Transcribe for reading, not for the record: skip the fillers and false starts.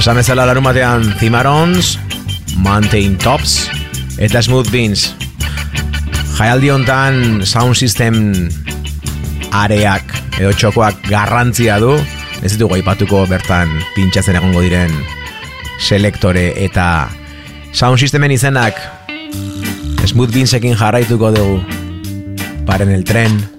Esan bezala larumatean Cimarrons, Mountain Tops eta Smooth Beans. Jaialdi hontan sound system areak edo txokoak garrantzia du. Ez ditugu aipatuko bertan pintxatzen egongo diren selektore eta sound systemen izenak. Smooth Beansekin jarraituko dugu. Paren el tren.